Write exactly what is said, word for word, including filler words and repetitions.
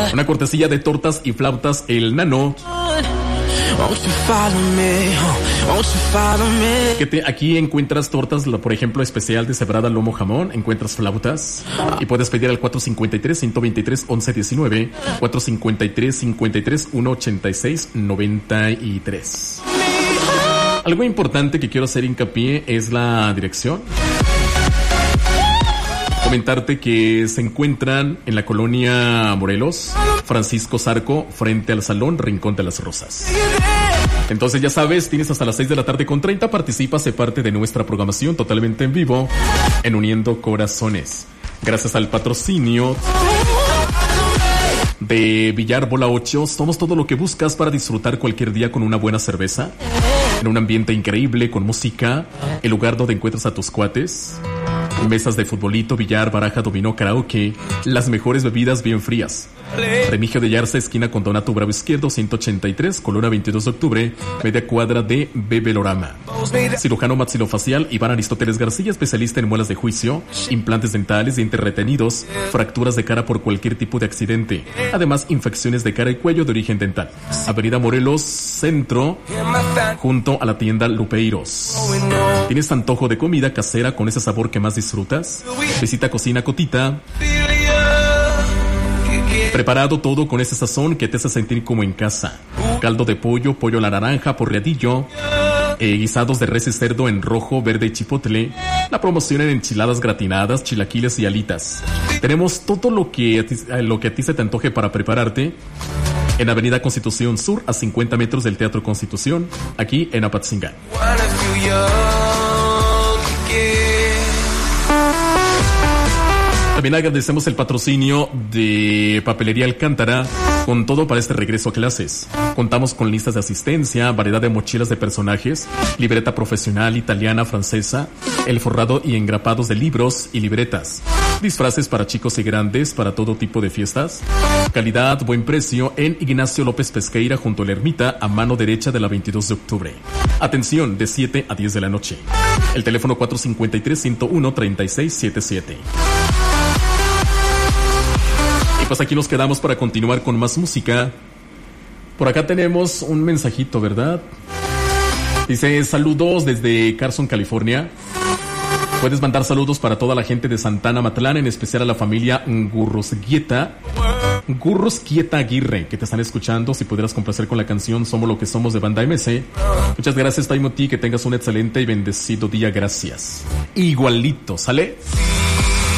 Una cortesía de tortas y flautas El Nano. Que te, aquí encuentras tortas, por ejemplo, especial de cebrada, lomo, jamón. Encuentras flautas y puedes pedir al cuatro cinco tres, uno dos tres, once diecinueve, cuatro cinco tres, cincuenta y tres, ciento ochenta y seis, noventa y tres. Algo importante que quiero hacer hincapié es la dirección. Comentarte que se encuentran en la colonia Morelos, Francisco Zarco, frente al Salón Rincón de las Rosas. Entonces ya sabes, tienes hasta las seis de la tarde con treinta, participas, sé parte de nuestra programación totalmente en vivo en Uniendo Corazones. Gracias al patrocinio de Villar Bola ocho, somos todo lo que buscas para disfrutar cualquier día con una buena cerveza, en un ambiente increíble, con música, el lugar donde encuentras a tus cuates, mesas de futbolito, billar, baraja, dominó, karaoke, las mejores bebidas bien frías. Remigio de Yarza, esquina con Donato Bravo Izquierdo, ciento ochenta y tres, Colona veintidós de octubre, media cuadra de Bebelorama. Cirujano maxilofacial Iván Aristóteles García, especialista en muelas de juicio, implantes dentales, dientes retenidos, fracturas de cara por cualquier tipo de accidente. Además, infecciones de cara y cuello de origen dental. Avenida Morelos, Centro, junto a la tienda Lupeiros. ¿Tienes antojo de comida casera con ese sabor que más disfrutas? Visita Cocina Cotita. Preparado todo con ese sazón que te hace sentir como en casa. Caldo de pollo, pollo a la naranja, porreadillo, eh, guisados de res y cerdo en rojo, verde y chipotle. La promoción en enchiladas gratinadas, chilaquiles y alitas. Tenemos todo lo que a ti, lo que a ti se te antoje para prepararte en Avenida Constitución Sur, a cincuenta metros del Teatro Constitución, aquí en Apatzingán. También agradecemos el patrocinio de Papelería Alcántara, con todo para este regreso a clases. Contamos con listas de asistencia, variedad de mochilas de personajes, libreta profesional italiana, francesa, el forrado y engrapados de libros y libretas, disfraces para chicos y grandes para todo tipo de fiestas. Calidad, buen precio en Ignacio López Pesqueira, junto a la ermita, a mano derecha de la veintidós de octubre. Atención, de siete a diez de la noche. El teléfono cuatro cinco tres, uno cero uno, tres seis siete siete. Pues aquí nos quedamos para continuar con más música. Por acá tenemos un mensajito, ¿verdad? Dice, saludos desde Carson, California. Puedes mandar saludos para toda la gente de Santana, Matlán, en especial a la familia Gurrosquieta. Gurrosquieta Aguirre, que te están escuchando. Si pudieras complacer con la canción Somos lo que somos de Banda M C. Muchas gracias, Taimoti, que tengas un excelente y bendecido día. Gracias. Igualito, ¿sale?